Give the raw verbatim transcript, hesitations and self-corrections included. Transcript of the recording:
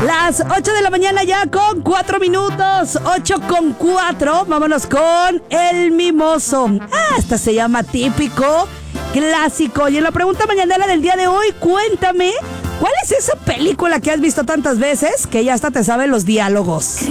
Las ocho de la mañana ya con cuatro minutos. ocho con cuatro. Vámonos con El Mimoso. Ah, esta se llama Típico, clásico. Y en la pregunta mañanera del día de hoy, cuéntame, ¿cuál es esa película que has visto tantas veces que ya hasta te saben los diálogos?